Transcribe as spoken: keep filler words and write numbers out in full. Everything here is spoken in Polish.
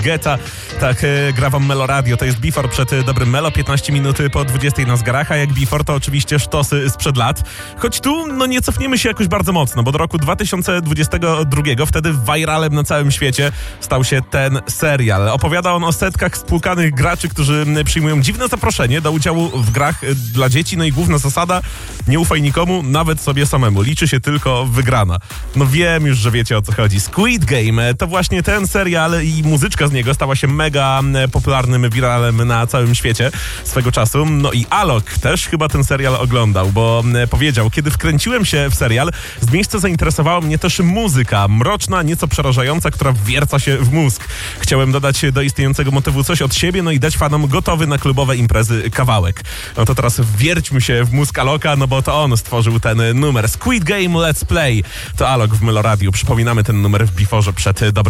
Guetta. Tak, e, gra wam Melo Radio. To jest Before przed e, dobrym Melo. piętnaście minut po dwudziestej na zgarach, a jak Before to oczywiście sztosy sprzed lat. Choć tu no nie cofniemy się jakoś bardzo mocno, bo do roku dwa tysiące dwudziestego drugiego wtedy viralem na całym świecie stał się ten serial. Opowiada on o setkach spłukanych graczy, którzy przyjmują dziwne zaproszenie do udziału w grach e, dla dzieci. No i główna zasada: nie ufaj nikomu, nawet sobie samemu. Liczy się tylko wygrana. No wiem już, że wiecie, o co chodzi. Squid Game to właśnie ten serial i muzyczka z niego stała się mega popularnym wiralem na całym świecie swego czasu. No i Alok też chyba ten serial oglądał, bo powiedział: kiedy wkręciłem się w serial, z miejsca zainteresowała mnie też muzyka, mroczna, nieco przerażająca, która wwierca się w mózg. Chciałem dodać do istniejącego motywu coś od siebie, no i dać fanom gotowy na klubowe imprezy kawałek. No to teraz wwierćmy się w mózg Aloka, no bo to on stworzył ten numer. Squid Game Let's Play. To Alok w Melo Radio. Przypominamy ten numer w Beforze przed dobrym